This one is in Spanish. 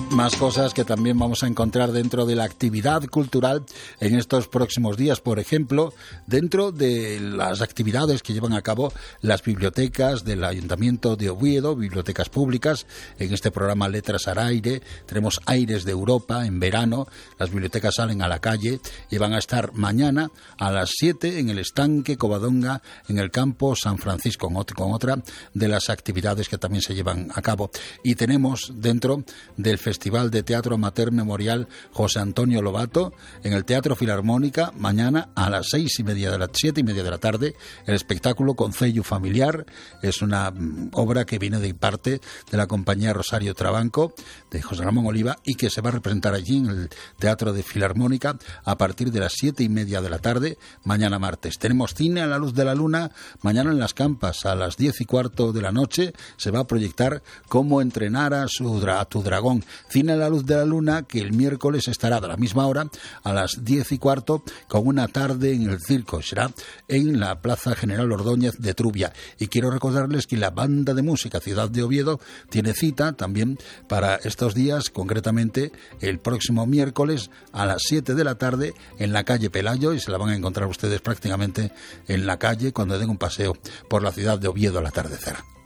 Más cosas que también vamos a encontrar dentro de la actividad cultural en estos próximos días. Por ejemplo, dentro de las actividades que llevan a cabo las bibliotecas del Ayuntamiento de Oviedo, bibliotecas públicas. En este programa Letras al Aire tenemos Aires de Europa en verano. Las bibliotecas salen a la calle y van a estar mañana a las 7 en el estanque Covadonga, en el campo San Francisco, con otra de las actividades que también se llevan a cabo. Y tenemos dentro del Festival de Teatro Amateur Memorial José Antonio Lobato en el Teatro Filarmónica mañana a las 7:30 de la tarde, el espectáculo Concello Familiar. Es una obra que viene de parte de la compañía Rosario Trabanco de José Ramón Oliva y que se va a representar allí en el Teatro de Filarmónica a partir de las 7:30 de la tarde mañana martes. Tenemos Cine a la Luz de la Luna mañana en Las Campas a las 10:15 de la noche. Se va a proyectar Cómo entrenar a tu dragón. Cine a la Luz de la Luna, que el miércoles estará a la misma hora, a las 10:15, con una tarde en el circo. Será en la Plaza General Ordóñez de Trubia. Y quiero recordarles que la banda de música Ciudad de Oviedo tiene cita también para estos días, concretamente el próximo miércoles a las 7 de la tarde en la calle Pelayo, y se la van a encontrar ustedes prácticamente en la calle cuando den un paseo por la ciudad de Oviedo al atardecer.